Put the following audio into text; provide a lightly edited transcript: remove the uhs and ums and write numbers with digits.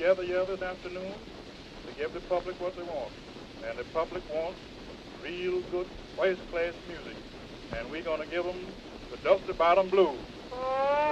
together here this afternoon to give the public what they want. And the public wants real good, first-class music. And we're going to give them the Dusty Bottom Blues.